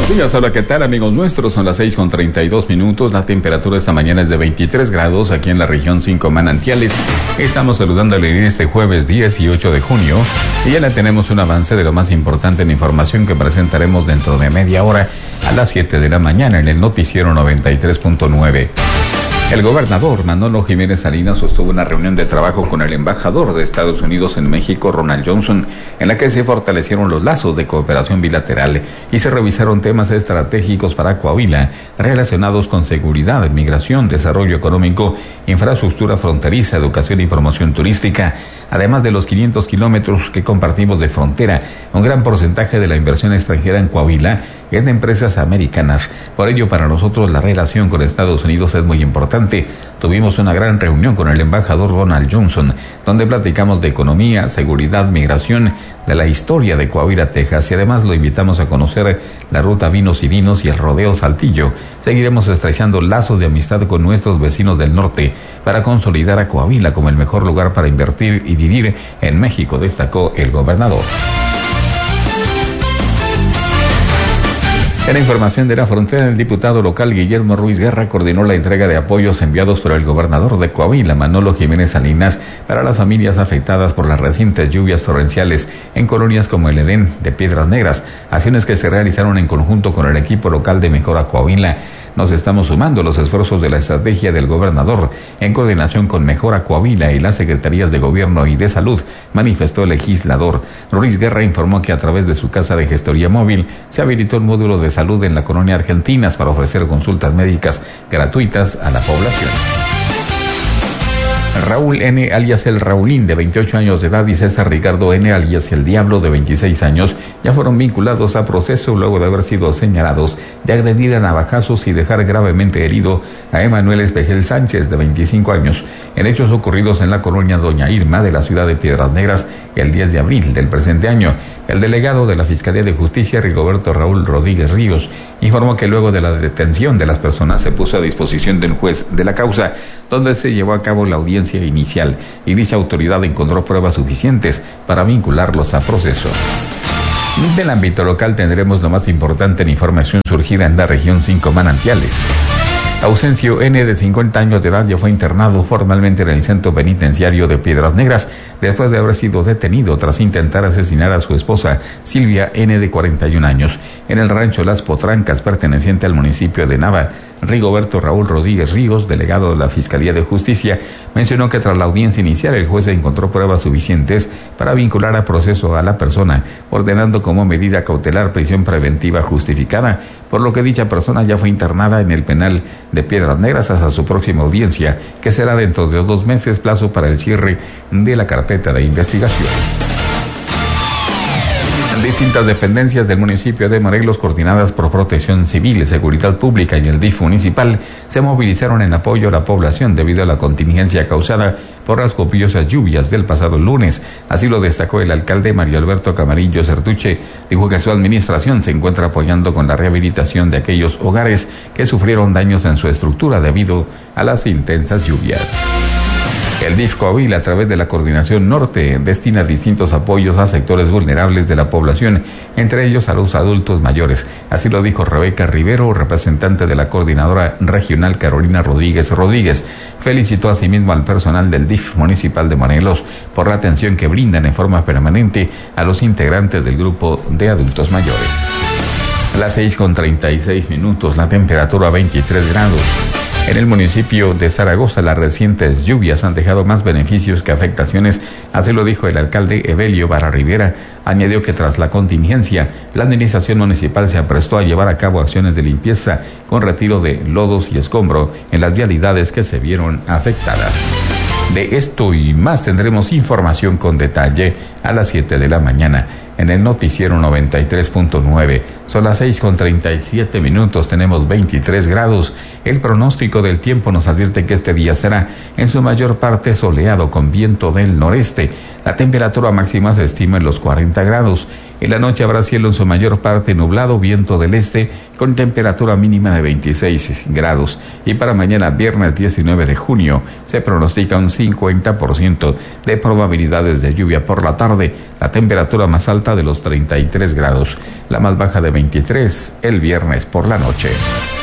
buenos días. Hola, ¿qué tal, amigos nuestros? Son las 6:32. La temperatura esta mañana es de 23 grados aquí en la región 5 Manantiales. Estamos saludándole en este jueves 18 de junio y ya le tenemos un avance de lo más importante en información que presentaremos dentro de media hora a las 7 de la mañana en el noticiero 93.9. El gobernador Manolo Jiménez Salinas sostuvo una reunión de trabajo con el embajador de Estados Unidos en México, Ronald Johnson, en la que se fortalecieron los lazos de cooperación bilateral y se revisaron temas estratégicos para Coahuila relacionados con seguridad, migración, desarrollo económico, infraestructura fronteriza, educación y promoción turística, además de los 500 kilómetros que compartimos de frontera. Un gran porcentaje de la inversión extranjera en Coahuila es de empresas americanas. Por ello, para nosotros la relación con Estados Unidos es muy importante. Tuvimos una gran reunión con el embajador Ronald Johnson, donde platicamos de economía, seguridad, migración, de la historia de Coahuila, Texas, y además lo invitamos a conocer la ruta Vinos y Vinos y el rodeo Saltillo. Seguiremos estrechando lazos de amistad con nuestros vecinos del norte para consolidar a Coahuila como el mejor lugar para invertir y vivir en México, destacó el gobernador. En la información de la frontera, el diputado local Guillermo Ruiz Guerra coordinó la entrega de apoyos enviados por el gobernador de Coahuila, Manolo Jiménez Salinas, para las familias afectadas por las recientes lluvias torrenciales en colonias como el Edén de Piedras Negras, acciones que se realizaron en conjunto con el equipo local de Mejora Coahuila. Nos estamos sumando a los esfuerzos de la estrategia del gobernador en coordinación con Mejora Coahuila y las secretarías de Gobierno y de Salud, manifestó el legislador. Ruiz Guerra informó que a través de su casa de gestoría móvil se habilitó un módulo de salud en la colonia Argentinas para ofrecer consultas médicas gratuitas a la población. Raúl N., alias el Raulín, de 28 años de edad, y César Ricardo N., alias el Diablo, de 26 años, ya fueron vinculados a proceso luego de haber sido señalados de agredir a navajazos y dejar gravemente herido a Emanuel Espejel Sánchez, de 25 años, en hechos ocurridos en la colonia Doña Irma de la ciudad de Piedras Negras el 10 de abril del presente año. El delegado de la Fiscalía de Justicia, Rigoberto Raúl Rodríguez Ríos, informó que luego de la detención de las personas se puso a disposición del juez de la causa, donde se llevó a cabo la audiencia inicial y dicha autoridad encontró pruebas suficientes para vincularlos a proceso. Del ámbito local tendremos lo más importante en información surgida en la región 5 Manantiales. Ausencio N., de 50 años de edad, ya fue internado formalmente en el centro penitenciario de Piedras Negras después de haber sido detenido tras intentar asesinar a su esposa Silvia N., de 41 años, en el rancho Las Potrancas, perteneciente al municipio de Nava. Rigoberto Raúl Rodríguez Ríos, delegado de la Fiscalía de Justicia, mencionó que tras la audiencia inicial el juez encontró pruebas suficientes para vincular a proceso a la persona, ordenando como medida cautelar prisión preventiva justificada, por lo que dicha persona ya fue internada en el penal de Piedras Negras hasta su próxima audiencia, que será dentro de 2 meses, plazo para el cierre de la carpeta de investigación. Distintas dependencias del municipio de Morelos, coordinadas por Protección Civil, Seguridad Pública y el DIF municipal, se movilizaron en apoyo a la población debido a la contingencia causada por las copiosas lluvias del pasado lunes. Así lo destacó el alcalde Mario Alberto Camarillo Certuche. Dijo que su administración se encuentra apoyando con la rehabilitación de aquellos hogares que sufrieron daños en su estructura debido a las intensas lluvias. El DIF Coahuila, a través de la Coordinación Norte, destina distintos apoyos a sectores vulnerables de la población, entre ellos a los adultos mayores. Así lo dijo Rebeca Rivero, representante de la Coordinadora Regional Carolina Rodríguez. Felicitó asimismo al personal del DIF municipal de Morelos por la atención que brindan en forma permanente a los integrantes del grupo de adultos mayores. A las 6:36, la temperatura a 23 grados. En el municipio de Zaragoza, las recientes lluvias han dejado más beneficios que afectaciones, así lo dijo el alcalde Evelio Barra Rivera. Añadió que tras la contingencia, la administración municipal se aprestó a llevar a cabo acciones de limpieza con retiro de lodos y escombro en las vialidades que se vieron afectadas. De esto y más tendremos información con detalle a las 7 de la mañana en el noticiero 93.9. Son las 6:37, tenemos 23 grados. El pronóstico del tiempo nos advierte que este día será en su mayor parte soleado con viento del noreste. La temperatura máxima se estima en los 40 grados. En la noche habrá cielo en su mayor parte nublado, viento del este, con temperatura mínima de 26 grados. Y para mañana, viernes 19 de junio, se pronostica un 50% de probabilidades de lluvia por la tarde. La temperatura más alta de los 33 grados, la más baja de 23 el viernes por la noche.